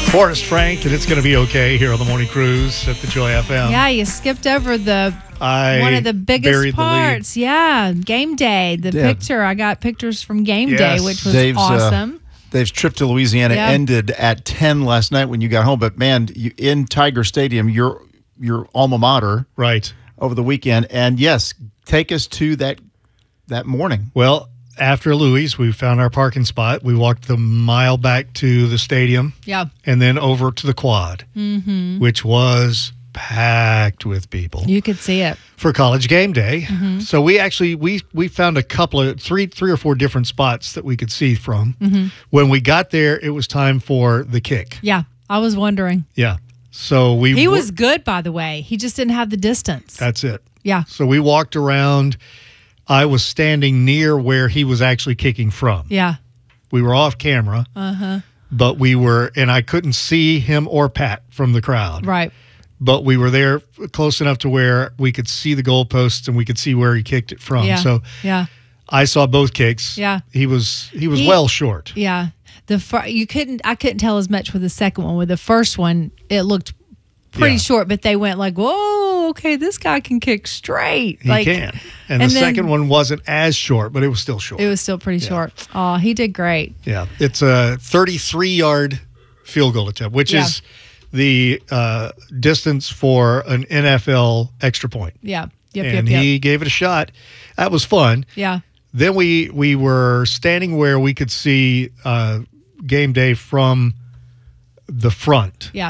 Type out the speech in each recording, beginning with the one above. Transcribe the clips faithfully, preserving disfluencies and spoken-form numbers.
Forrest Frank, and it's going to be okay here on the Morning Cruise at the Joy F M. Yeah, you skipped over the I one of the biggest buried the lead. parts. Yeah, game day. The Yeah. picture. I got pictures from game Yes. day, which was Dave's, uh, awesome. Dave's trip to Louisiana Yeah. ended at ten last night when you got home. But, man, you, in Tiger Stadium, your your alma mater Right. over the weekend. And, yes, take us to that that morning. Well, after Louis, we found our parking spot. We walked the mile back to the stadium Yeah. and then over to the quad, mm-hmm. which was packed with people You could see it. for college game day. Mm-hmm. So we actually we we found a couple of three three or four different spots that we could see from. Mm-hmm. When we got there, it was time for the kick. Yeah, I was wondering. Yeah. So we He wa- was good, by the way. He just didn't have the distance. That's it. Yeah. So we walked around. I was standing near where he was actually kicking from. Yeah. We were off camera, Uh-huh. but we were, and I couldn't see him or Pat from the crowd. Right. But we were there close enough to where we could see the goalposts and we could see where he kicked it from. Yeah. So Yeah. I saw both kicks. Yeah. He was he was He- well short. Yeah. The fir- you couldn't I couldn't tell as much with the second one. With the first one, it looked pretty Yeah. short, but they went like, "Whoa, okay, this guy can kick straight." He like, can. And, and the then- second one wasn't as short, but it was still short. It was still pretty short. Oh, he did great. Yeah. It's a thirty-three yard field goal attempt, which Yeah. is the uh, distance for an N F L extra point. Yeah. Yep. and yep. he Yep. gave it a shot. That was fun. Yeah. Then we we were standing where we could see uh, game day from the front, Yeah.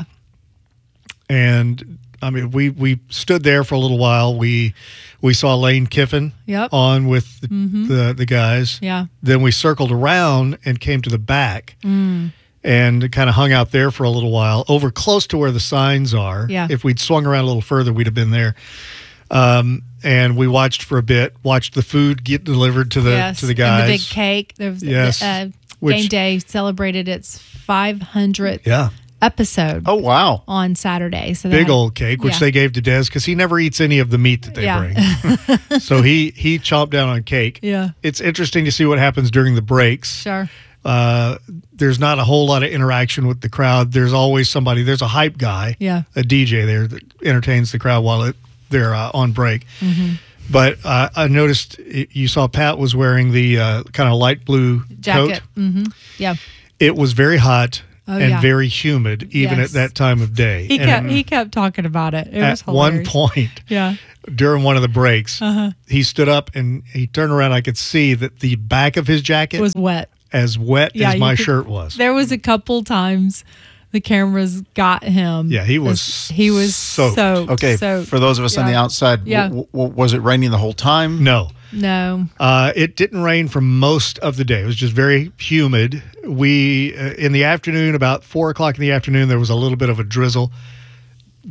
and I mean we we stood there for a little while. We we saw Lane Kiffin Yep. on with the, the the guys. Yeah. Then we circled around and came to the back. Mm. And kind of hung out there for a little while, over close to where the signs are. Yeah. If we'd swung around a little further, we'd have been there. Um, and we watched for a bit, watched the food get delivered to the Yes. to the guys. And the big cake. There was, Yes. Uh, Which- game day celebrated its five hundredth Yeah, episode Oh, wow. on Saturday. So they big had- old cake, which yeah. they gave to Des because he never eats any of the meat that they Yeah. bring. So he he chomped down on cake. Yeah. It's interesting to see what happens during the breaks. Sure. Uh, there's not a whole lot of interaction with the crowd. There's always somebody. There's a hype guy, Yeah. a D J there that entertains the crowd while it, they're uh, on break. Mm-hmm. But uh, I noticed it, you saw Pat was wearing the uh, kind of light blue Jacket. coat. Mm-hmm. Yeah. It was very hot Oh, and yeah. very humid, even Yes. at that time of day. He And kept he kept talking about it. It was at one hilarious. point, Yeah. during one of the breaks, Uh-huh. he stood up and he turned around. I could see that the back of his jacket It was wet. as wet Yeah, as you my could- shirt was. There was a couple times the cameras got him. Yeah, he was As- he was soaked. soaked. Okay, soaked. for those of us on Yeah. the outside, w- Yeah. w- w- was it raining the whole time? No. No. Uh, it didn't rain for most of the day. It was just very humid. We, uh, in the afternoon, about four o'clock in the afternoon, there was a little bit of a drizzle.